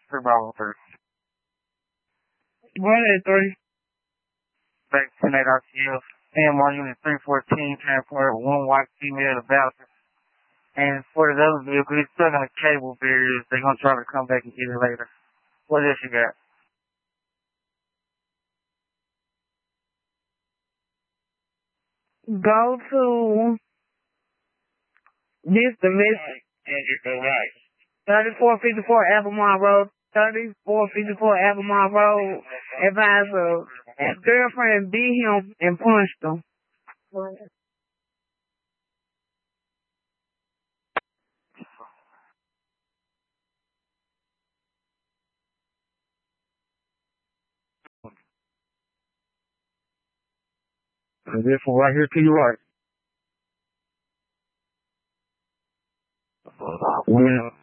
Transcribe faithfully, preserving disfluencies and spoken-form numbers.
three Bravo three. One eight three. Back ten eight R T F. A M R unit three fourteen, transport one white female to Bowser. And for the other vehicle, he's stuck in a cable barrier. They're going to try to come back and get it later. What else you got? Go to this division. And you go right. thirty-four fifty-four Albemarle Road. thirty-four fifty-four Albemarle Road. Advisor, his girlfriend beat him and punched him. And this one right here to your right. Well,